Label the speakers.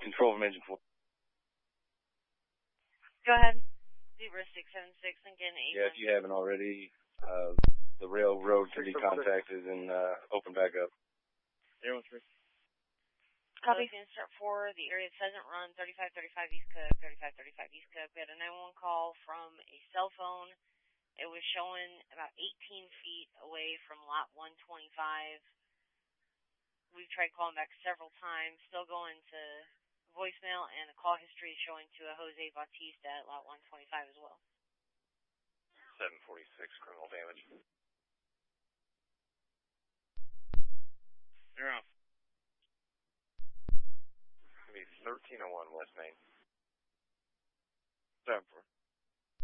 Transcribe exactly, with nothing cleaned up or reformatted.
Speaker 1: Control from engine four.
Speaker 2: Go ahead. Zebra six seven six and get an eight.
Speaker 1: Yeah, if you haven't already, uh, the railroad can be contacted and uh, open back up.
Speaker 3: zero one three.
Speaker 2: Copy. Start four, the area Pheasant Run, thirty-five thirty-five East Cook, thirty-five thirty-five East Cook. We had a nine one one call from a cell phone. It was showing about eighteen feet away from lot one twenty-five. We've tried calling back several times, still going to voicemail, and the call history is showing to a Jose Bautista at lot one twenty-five as well.
Speaker 3: seven forty-six, criminal damage. You're off. It's going to be thirteen oh one West Main. seven four.